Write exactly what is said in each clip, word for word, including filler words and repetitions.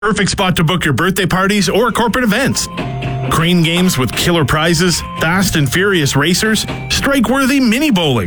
Perfect spot to book your birthday parties or corporate events. Crane Games with killer prizes, fast and furious racers, strike-worthy mini bowling,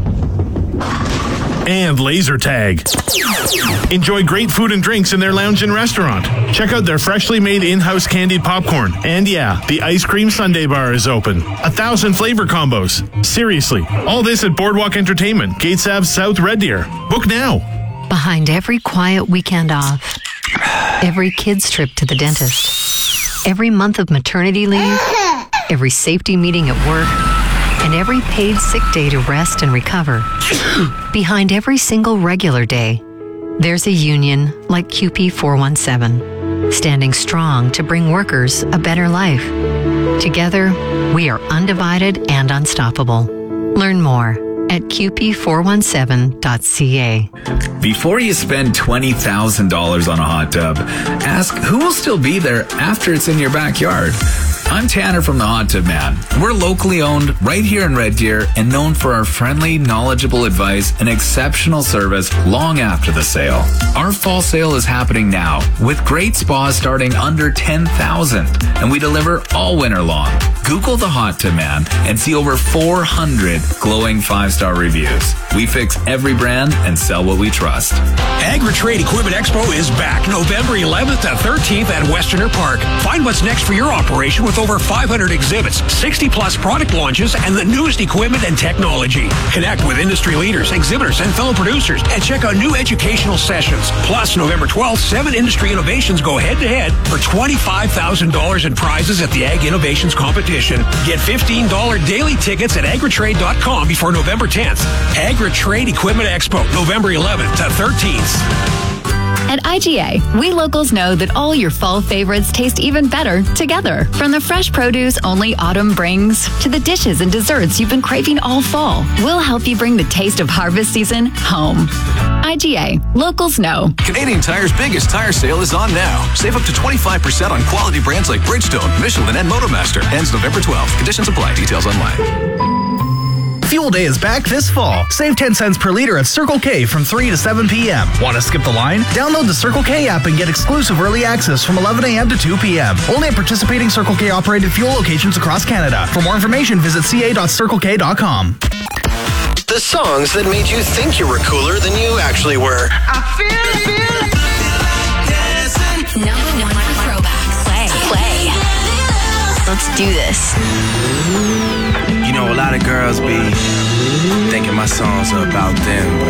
and laser tag. Enjoy great food and drinks in their lounge and restaurant. Check out their freshly made in-house candied popcorn. And yeah, the ice cream sundae bar is open. A thousand flavor combos. Seriously, all this at Boardwalk Entertainment, Gates Ave South, Red Deer. Book now. Behind every quiet weekend off, every kid's trip to the dentist, every month of maternity leave, every safety meeting at work, and every paid sick day to rest and recover, behind every single regular day, there's a union like Q P four one seven, standing strong to bring workers a better life. Together, we are undivided and unstoppable. Learn more at Q P four one seven dot C A. Before you spend twenty thousand dollars on a hot tub, ask who will still be there after it's in your backyard. I'm Tanner from the Hot Tub Man. We're locally owned right here in Red Deer and known for our friendly, knowledgeable advice and exceptional service long after the sale. Our fall sale is happening now with great spas starting under ten thousand dollars, and we deliver all winter long. Google the Hot Tub Man and see over four hundred glowing five-star reviews. We fix every brand and sell what we trust. Agri-Trade Equipment Expo is back November eleventh to thirteenth at Westerner Park. Find what's next for your operation with over five hundred exhibits, sixty plus product launches, and the newest equipment and technology. Connect with industry leaders, exhibitors, and fellow producers, and check out new educational sessions. Plus, November twelfth, seven industry innovations go head-to-head for twenty-five thousand dollars in prizes at the Ag Innovations Competition. Get fifteen dollars daily tickets at agritrade dot com before November tenth. Agri-Trade Equipment Expo, November eleventh to thirteenth. At I G A, we locals know that all your fall favorites taste even better together. From the fresh produce only autumn brings to the dishes and desserts you've been craving all fall, we'll help you bring the taste of harvest season home. I G A, locals know. Canadian Tire's biggest tire sale is on now. Save up to twenty-five percent on quality brands like Bridgestone, Michelin, and Motomaster. Ends November twelfth. Conditions apply. Details online. Fuel Day is back this fall. Save ten cents per liter at Circle K from three to seven p.m. Want to skip the line? Download the Circle K app and get exclusive early access from eleven a.m. to two p.m. Only at participating Circle K operated fuel locations across Canada. For more information, visit c a dot circle k dot com. The songs that made you think you were cooler than you actually were. I feel, feel Number one for throwbacks. Play. Play. Let's do this. You know, a lot of girls be thinking my songs are about them, but